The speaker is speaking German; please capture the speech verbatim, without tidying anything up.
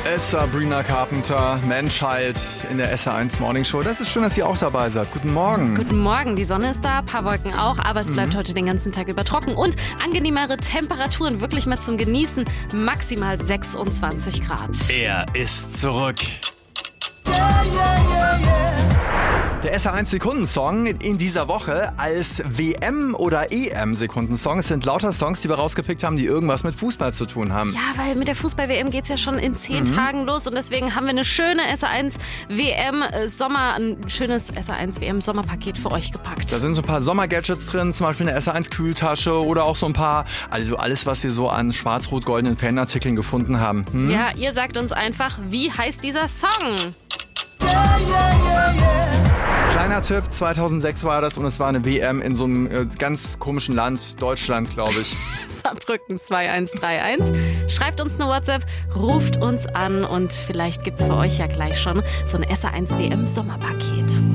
ist Sabrina Carpenter, Menschheit in der S R eins Morning Show. Das ist schön, dass ihr auch dabei seid. Guten Morgen. Guten Morgen, die Sonne ist da, ein paar Wolken auch, aber es bleibt mhm. heute den ganzen Tag über trocken und angenehmere Temperaturen, wirklich mal zum Genießen, maximal sechsundzwanzig Grad. Er ist zurück. Yeah, yeah, yeah, yeah. Der S R eins Sekundensong in dieser Woche als W M- oder E M-Sekundensong. Es sind lauter Songs, die wir rausgepickt haben, die irgendwas mit Fußball zu tun haben. Ja, weil mit der Fußball-W M geht es ja schon in zehn mhm. Tagen los und deswegen haben wir eine schöne S R eins W M-Sommer, ein schönes S R eins W M-Sommerpaket für euch gepackt. Da sind so ein paar Sommergadgets drin, zum Beispiel eine S R eins Kühltasche oder auch so ein paar, also alles, was wir so an schwarz-rot-goldenen Fanartikeln gefunden haben. Hm? Ja, ihr sagt uns einfach, wie heißt dieser Song? Yeah, yeah, yeah, yeah. Kleiner Tipp, zweitausendsechs war das und es war eine W M in so einem äh, ganz komischen Land, Deutschland, glaube ich. Saarbrücken zwei eins drei eins. Schreibt uns eine WhatsApp, ruft uns an und vielleicht gibt's für euch ja gleich schon so ein S R eins W M Sommerpaket.